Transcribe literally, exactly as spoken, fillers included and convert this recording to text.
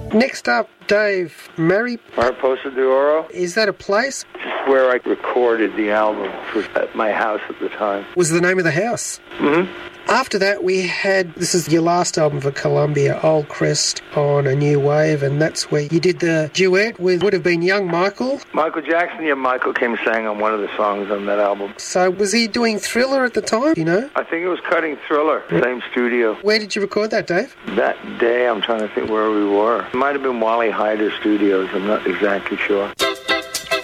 Next up, Dave, Mary... Mariposa de Oro. Is that a place? It's where I recorded the album. It was at my house at the time. Was the name of the house? Mm-hmm. After that, we had, this is your last album for Columbia, Old Crest on A New Wave, and that's where you did the duet with, would have been young Michael. Michael Jackson, yeah, Michael came and sang on one of the songs on that album. So was he doing Thriller at the time, you know? I think it was Cutting Thriller, same studio. Where did you record that, Dave? That day, I'm trying to think where we were. It might have been Wally Hyder Studios, I'm not exactly sure.